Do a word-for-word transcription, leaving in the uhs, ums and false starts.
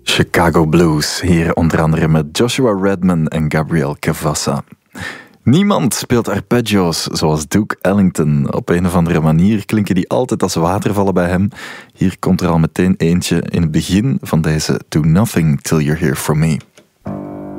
Chicago Blues, hier onder andere met Joshua Redman en Gabriel Cavassa. Niemand speelt arpeggios zoals Duke Ellington. Op een of andere manier klinken die altijd als watervallen bij hem. Hier komt er al meteen eentje in het begin van deze Do Nothing Till You're Here For Me.